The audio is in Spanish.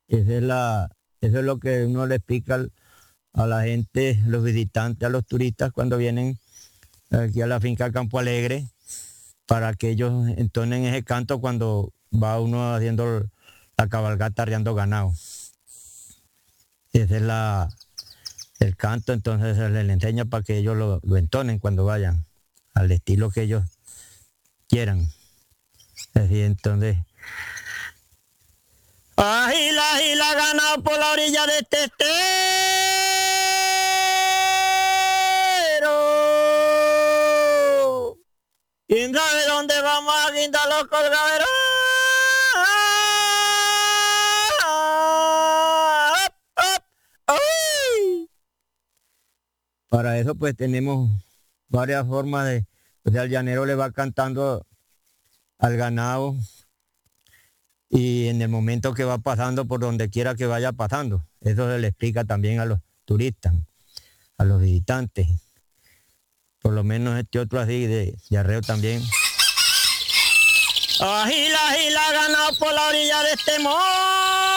Esa es eso es lo que uno le explica a la gente, los visitantes, a los turistas cuando vienen aquí a la finca Campo Alegre, para que ellos entonen ese canto cuando va uno haciendo la cabalgata arreando ganado. Ese es el canto, entonces se les enseña para que ellos lo entonen cuando vayan, al estilo que ellos quieran. Así entonces. Agila, ganado por la orilla de este estero. ¿Quién sabe dónde vamos a guindar los colgaderos? Para eso pues tenemos varias formas o sea, el llanero le va cantando al ganado y en el momento que va pasando por donde quiera que vaya pasando. Eso se le explica también a los turistas, a los visitantes. Por lo menos este otro así de arreo también. Agila, ganado por la orilla de este monte.